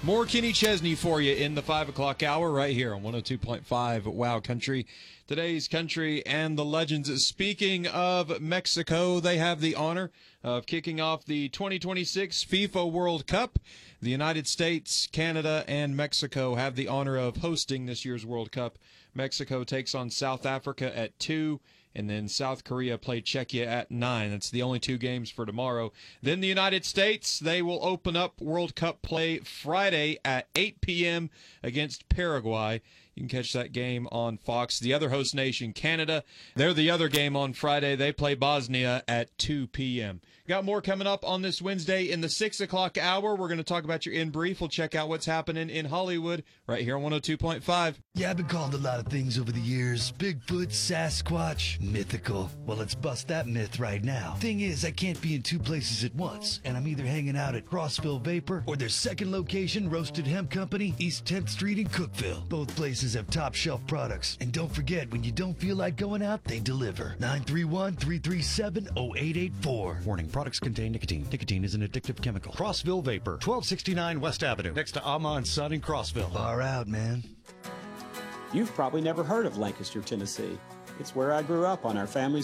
More Kenny Chesney for you in the 5 o'clock hour right here on 102.5 Wow Country. Today's Country and the Legends. Speaking of Mexico, they have the honor of kicking off the 2026 FIFA World Cup. The United States, Canada, and Mexico have the honor of hosting this year's World Cup. Mexico takes on South Africa at 2. And then South Korea play Czechia at 9. That's the only two games for tomorrow. Then the United States, they will open up World Cup play Friday at 8 p.m. against Paraguay. You can catch that game on Fox. The other host nation, Canada, they're the other game on Friday. They play Bosnia at 2 p.m. Got more coming up on this Wednesday in the 6 o'clock hour. We're going to talk about your In Brief. We'll check out what's happening in Hollywood right here on 102.5. Yeah, I've been called a lot of things over the years. Bigfoot, Sasquatch, mythical. Well, let's bust that myth right now. Thing is, I can't be in two places at once, and I'm either hanging out at Crossville Vapor or their second location, Roasted Hemp Company, East 10th Street in Cookville. Both places have top shelf products. And don't forget, when you don't feel like going out, they deliver. 931-337-0884. Warning, products contain nicotine. Nicotine is an addictive chemical. Crossville Vapor, 1269 West Avenue, next to Ama & Son in Crossville. Far out, man. You've probably never heard of Lancaster, Tennessee. It's where I grew up on our family's